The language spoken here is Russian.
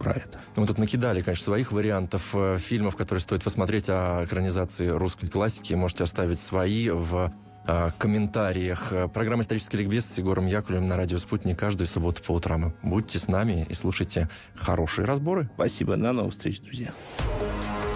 про это. Ну, мы тут накидали, конечно, своих вариантов фильмов, которые стоит посмотреть о экранизации русской классики. Можете оставить свои в комментариях. Программа «Исторический ликбез» с Егором Яковлевым на радио «Спутник» каждую субботу по утрам. Будьте с нами и слушайте хорошие разборы. Спасибо. До новых встреч, друзья.